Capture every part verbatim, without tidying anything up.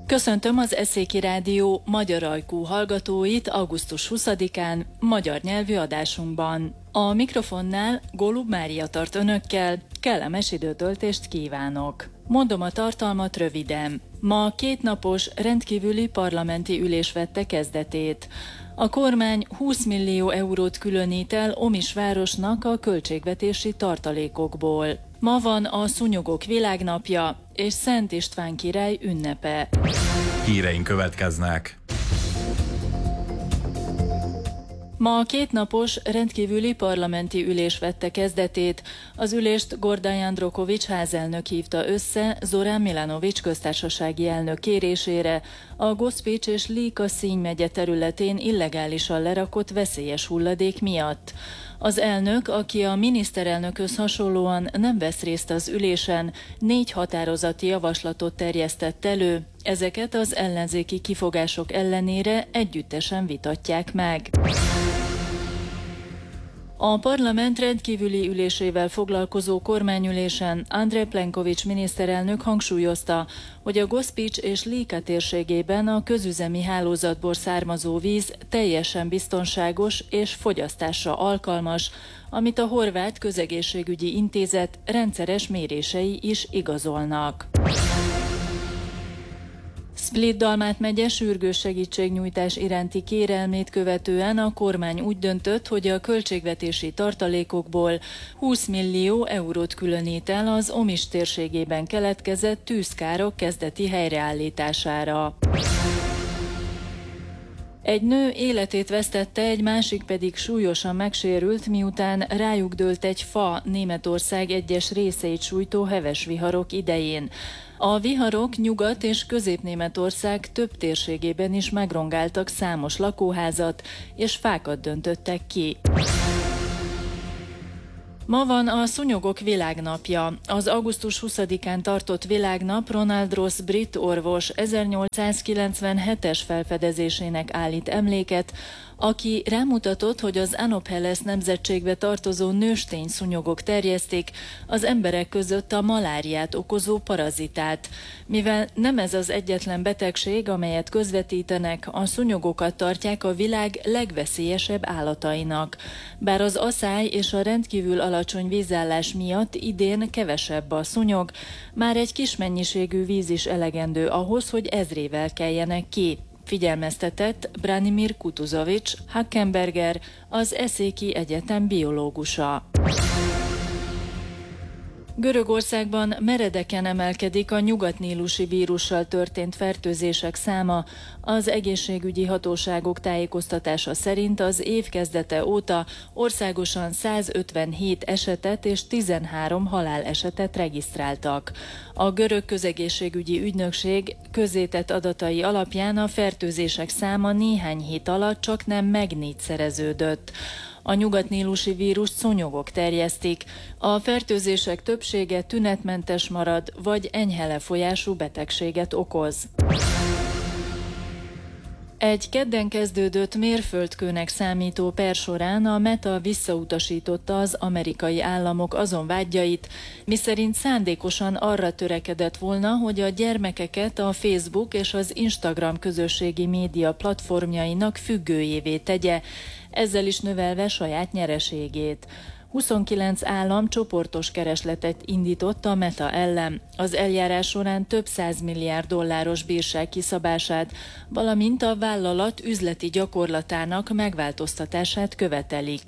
Köszöntöm az Eszéki Rádió magyar ajkú hallgatóit augusztus huszadikán magyar nyelvű adásunkban. A mikrofonnál Golub Mária tart önökkel, kellemes időtöltést kívánok. Mondom a tartalmat röviden. Ma kétnapos rendkívüli parlamenti ülés vette kezdetét. A kormány húsz millió eurót különít el Omis városnak a költségvetési tartalékokból. Ma van a Szúnyogok világnapja és Szent István király ünnepe. Híreink következnek. Ma a kétnapos rendkívüli parlamenti ülés vette kezdetét. Az ülést Gordan Jandrokovics házelnök hívta össze Zorán Milanović köztársasági elnök kérésére a Gospics és Lika-Színy megye területén illegálisan lerakott veszélyes hulladék miatt. Az elnök, aki a miniszterelnökhöz hasonlóan nem vesz részt az ülésen, négy határozati javaslatot terjesztett elő, ezeket az ellenzéki kifogások ellenére együttesen vitatják meg. A parlament rendkívüli ülésével foglalkozó kormányülésen Andrej Plenković miniszterelnök hangsúlyozta, hogy a Gospics és Lika térségében a közüzemi hálózatból származó víz teljesen biztonságos és fogyasztásra alkalmas, amit a Horvát Közegészségügyi Intézet rendszeres mérései is igazolnak. Split-Dalmát megye sürgős segítségnyújtás iránti kérelmét követően a kormány úgy döntött, hogy a költségvetési tartalékokból húsz millió eurót különít el az Omis térségében keletkezett tűzkárok kezdeti helyreállítására. Egy nő életét vesztette, egy másik pedig súlyosan megsérült, miután rájuk dőlt egy fa Németország egyes részeit sújtó heves viharok idején. A viharok Nyugat- és Közép-Németország több térségében is megrongáltak számos lakóházat, és fákat döntöttek ki. Ma van a Szúnyogok világnapja. Az augusztus huszadikán tartott világnap Ronald Ross brit orvos ezernyolcszázkilencvenhetes felfedezésének állít emléket, aki rámutatott, hogy az Anopheles nemzetségbe tartozó nőstény szúnyogok terjesztik az emberek között a maláriát okozó parazitát. Mivel nem ez az egyetlen betegség, amelyet közvetítenek, a szúnyogokat tartják a világ legveszélyesebb állatainak. Bár az aszály és a rendkívül alacsony vízállás miatt idén kevesebb a szúnyog, már egy kis mennyiségű víz is elegendő ahhoz, hogy ezrével keljenek ki. Figyelmeztetett Branimir Kutuzovics, Hackenberger, az Eszéki Egyetem biológusa. Görögországban meredeken emelkedik a nyugatnílusi vírussal történt fertőzések száma. Az egészségügyi hatóságok tájékoztatása szerint az év kezdete óta országosan százötvenhét esetet és tizenhárom halálesetet regisztráltak. A görög közegészségügyi ügynökség közzétett adatai alapján a fertőzések száma néhány hét alatt csaknem megnégyszereződött. A nyugatnílusi vírust szúnyogok terjesztik. A fertőzések többsége tünetmentes marad, vagy enyhe lefolyású betegséget okoz. Egy kedden kezdődött mérföldkőnek számító per során a Meta visszautasította az amerikai államok azon vádjait, miszerint szándékosan arra törekedett volna, hogy a gyermekeket a Facebook és az Instagram közösségi média platformjainak függőjévé tegye, ezzel is növelve saját nyereségét. huszonkilenc állam csoportos keresletet indított a Meta ellen. Az eljárás során több százmilliárd dolláros bírság kiszabását, valamint a vállalat üzleti gyakorlatának megváltoztatását követelik.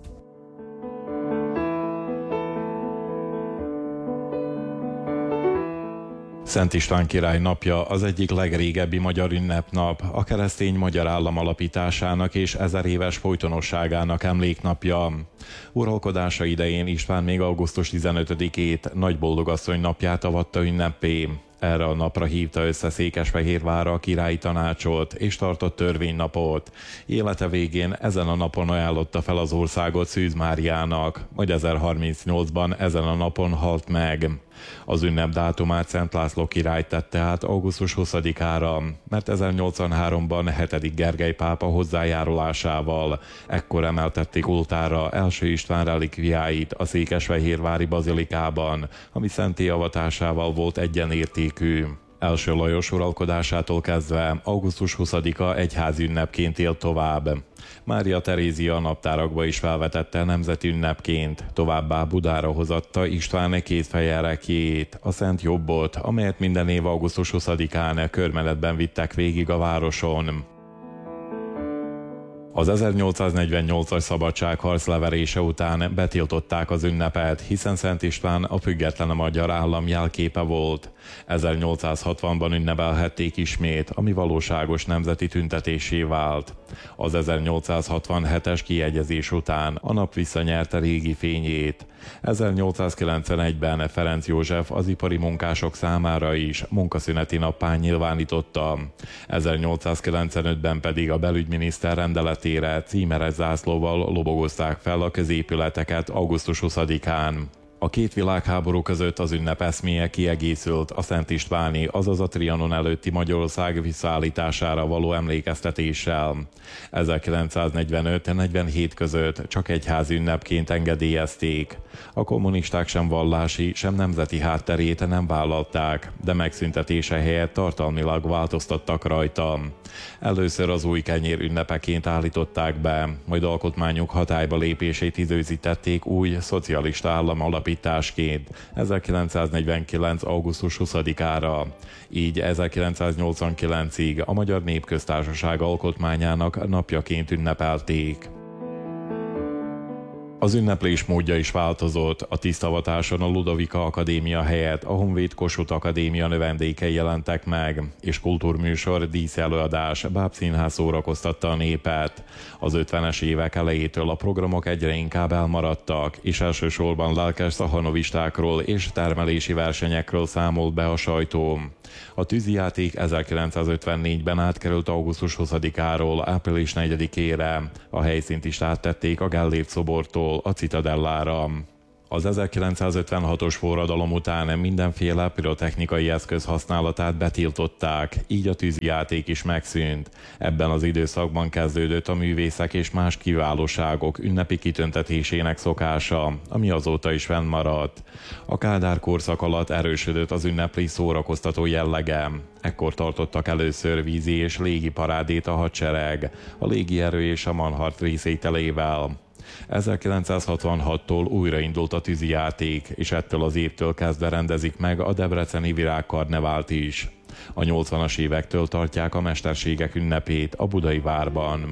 Szent István király napja az egyik legrégebbi magyar ünnepnap, a keresztény magyar állam alapításának és ezer éves folytonosságának emléknapja. Uralkodása idején István még augusztus tizenötödikét, Nagyboldogasszony napját avatta ünneppé. Erre a napra hívta össze Székesfehérvárra a királyi tanácsot, és tartott törvénynapot. Élete végén ezen a napon ajánlotta fel az országot Szűz Máriának, majd ezerharmincnyolcban ezen a napon halt meg. Az ünnep dátumát Szent László király tette át augusztus huszadikára, mert ezernyolcvanháromban hetedik Gergely pápa hozzájárulásával ekkor emeltették oltárra első István relikviáit a székesfehérvári bazilikában, ami szentté avatásával volt egyenértékű. Első Lajos uralkodásától kezdve augusztus huszadika egyházi ünnepként élt tovább. Mária Terézia a naptárakba is felvetette nemzeti ünnepként, továbbá Budára hozatta István kétfejerekjét, a Szent Jobbot, amelyet minden év augusztus huszadikán körmenetben vittek végig a városon. Az ezernyolcszáznegyvennyolcas szabadságharc leverése után betiltották az ünnepet, hiszen Szent István a független magyar állam jelképe volt. ezernyolcszázhatvanban ünnepelhették ismét, ami valóságos nemzeti tüntetésé vált. Az ezernyolcszázhatvanhetes kiegyezés után a nap visszanyerte régi fényét. ezernyolcszázkilencvenegyben Ferenc József az ipari munkások számára is munkaszüneti nappá nyilvánította. ezernyolcszázkilencvenötben pedig a belügyminiszter rendeletére címeres zászlóval lobogozták fel a középületeket augusztus huszadikán. A két világháború között az ünnep eszméje kiegészült a Szent Istváni, azaz a Trianon előtti Magyarország visszaállítására való emlékeztetéssel. ezerkilencszáznegyvenöt-negyvenhét között csak egyházi ünnepként engedélyezték. A kommunisták sem vallási, sem nemzeti hátterét nem vállalták, de megszüntetése helyett tartalmilag változtattak rajta. Először az új kenyér ünnepeként állították be, majd alkotmányuk hatályba lépését időzítették új szocialista állam alapításként ezerkilencszáznegyvenkilenc augusztus huszadikára. Így ezerkilencszáznyolcvankilencig a Magyar Népköztársaság alkotmányának napjaként ünnepelték. Az ünneplés módja is változott. A tisztavatáson a Ludovika Akadémia helyett a Honvéd Kossuth Akadémia növendékei jelentek meg, és kultúrműsor, díszelőadás, bábszínház szórakoztatta a népet. Az ötvenes évek elejétől a programok egyre inkább elmaradtak, és elsősorban lelkes szahanovistákról és termelési versenyekről számolt be a sajtó. A tűzijáték ezerkilencszázötvennégyben átkerült augusztus huszadikáról április negyedikére. A helyszínt is áttették a Gellért szobortól a Citadellára. Az ezerkilencszázötvenhatos forradalom után mindenféle pirotechnikai eszköz használatát betiltották, így a tűzijáték is megszűnt. Ebben az időszakban kezdődött a művészek és más kiválóságok ünnepi kitüntetésének szokása, ami azóta is fennmaradt. A Kádár korszak alatt erősödött az ünneplés szórakoztató jellege. Ekkor tartottak először vízi és légi parádét a hadsereg, a légierő és a Manhart részételével. ezerkilencszázhatvanhattól újraindult a tűzijáték, és ettől az évtől kezdve rendezik meg a debreceni virágkarnevált is. A nyolcvanas évektől tartják a mesterségek ünnepét a Budai Várban.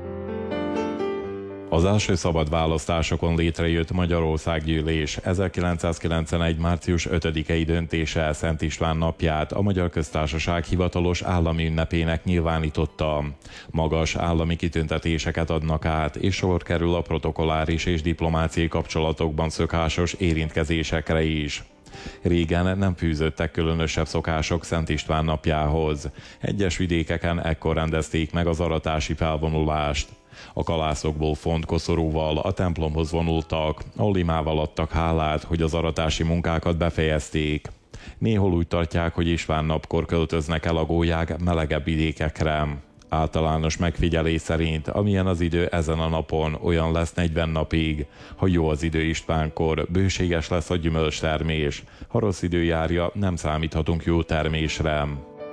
Az első szabad választásokon létrejött Magyarországgyűlés ezerkilencszázkilencvenegy. március ötödikei döntése Szent István napját a Magyar Köztársaság hivatalos állami ünnepének nyilvánította. Magas állami kitüntetéseket adnak át, és sor kerül a protokolláris és diplomáciai kapcsolatokban szokásos érintkezésekre is. Régen nem fűződtek különösebb szokások Szent István napjához. Egyes vidékeken ekkor rendezték meg az aratási felvonulást. A kalászokból font koszorúval a templomhoz vonultak, ahol imával adtak hálát, hogy az aratási munkákat befejezték. Néhol úgy tartják, hogy István napkor költöznek el a gólyák melegebb vidékekre. Általános megfigyelés szerint, amilyen az idő ezen a napon, olyan lesz negyven napig. Ha jó az idő Istvánkor, bőséges lesz a gyümölcstermés. Ha rossz idő járja, nem számíthatunk jó termésre.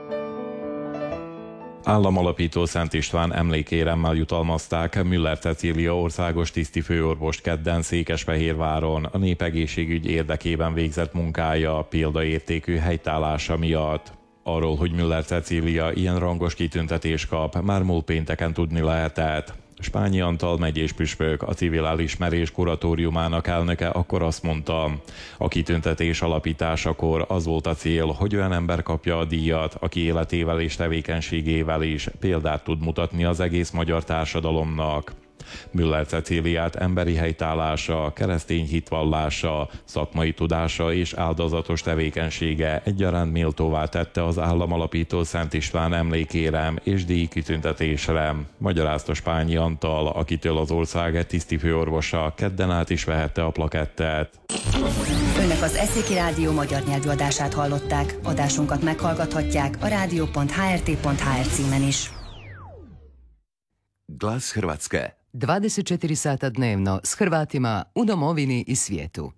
Államalapító Szent István emlékéremmel jutalmazták Müller Cecília országos tisztifőorvost kedden Székesfehérváron a népegészségügy érdekében végzett munkája példaértékű helytállása miatt. Arról, hogy Müller Cecília ilyen rangos kitüntetést kap, már múlt pénteken tudni lehetett. Spányi Antal megyés püspök, a Civil Elismerés kuratóriumának elnöke akkor azt mondta, a kitüntetés alapításakor az volt a cél, hogy olyan ember kapja a díjat, aki életével és tevékenységével is példát tud mutatni az egész magyar társadalomnak. Müller Cecíliát emberi helytállása, keresztény hitvallása, szakmai tudása és áldozatos tevékenysége egyaránt méltóvá tette az államalapító Szent István emlékérem és díjkitüntetésre, magyarázta Spányi Antal, akitől az ország tisztifőorvosa kedden át is vehette a plakettet. Önök az Eszéki Rádió magyar nyelvű adását hallották. Adásunkat meghallgathatják a rádió pont há er té pont há er címen is. Glas Hrvatske. dvadeset četiri sata dnevno s Hrvatima u domovini i svijetu.